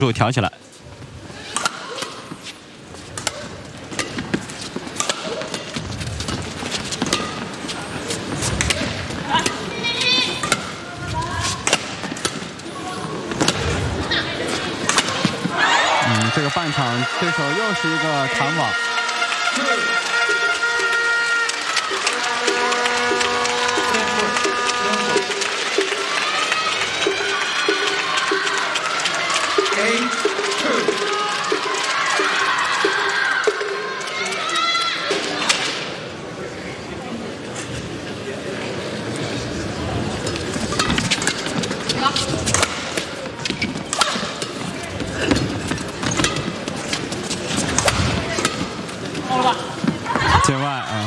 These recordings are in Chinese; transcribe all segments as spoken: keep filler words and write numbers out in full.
手挑起来。 这个半场对手又是一个弹网，界外啊。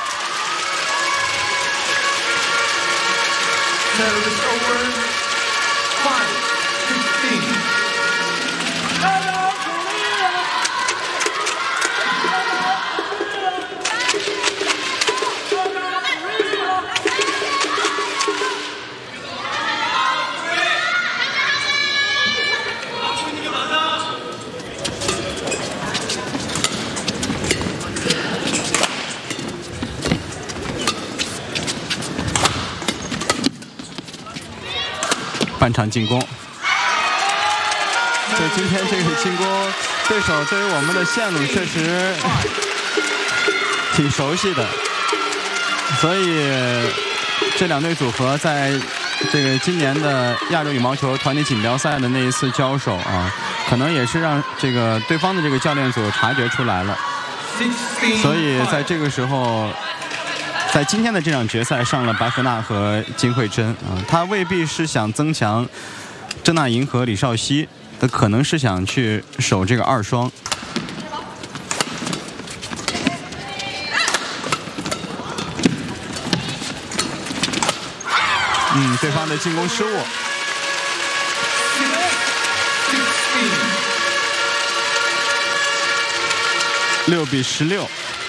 半场进攻，对今天这个进攻，对手对于我们的线路确实挺熟悉的，所以这两队组合在这个今年的亚洲羽毛球团体锦标赛的那一次交手啊，可能也是让这个对方的这个教练组察觉出来了，所以在这个时候。 在今天的这场决赛上了白河娜和金惠珍啊，他未必是想增强郑娜莹和李绍熙，他可能是想去守这个二双。嗯，对方的进攻失误。六比十六。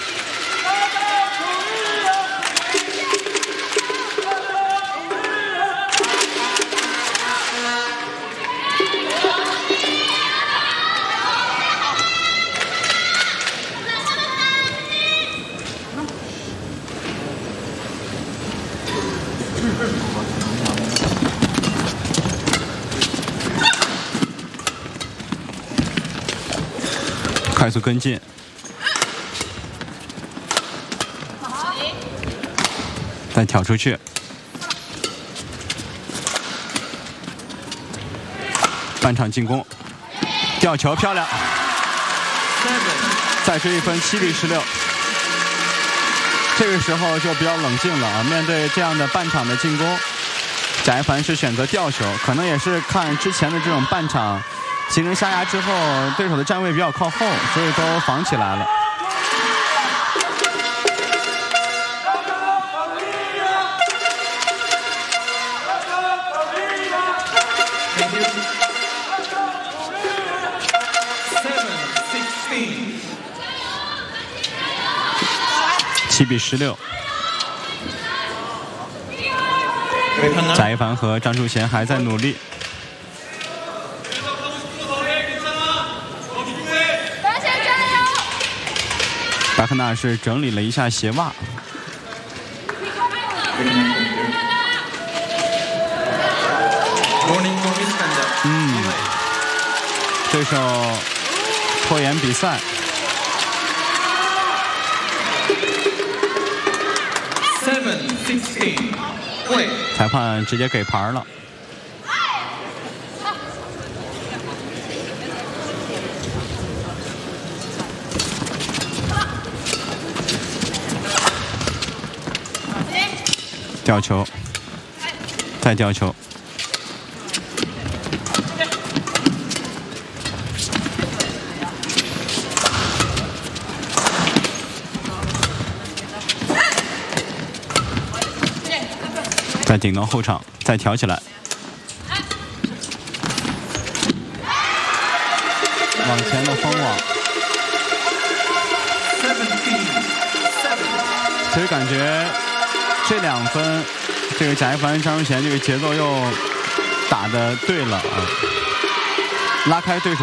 快速跟进，再挑出去，半场进攻，吊球漂亮，再追一分，七比十六。这个时候就比较冷静了啊！面对这样的半场的进攻，贾一凡是选择吊球，可能也是看之前的这种半场。 形成下压之后，对手的站位比较靠后，所以都防起来了。七比十六。贾一凡和张淑贤还在努力。 白河娜是整理了一下鞋袜，嗯，对手拖延比赛，裁判直接给牌了。 吊球，再吊球，再顶到后场，再挑起来，往前的封网，其实感觉。 这两分，这个贾一凡、张淑贤这个节奏又打得对了啊！ 拉开对手。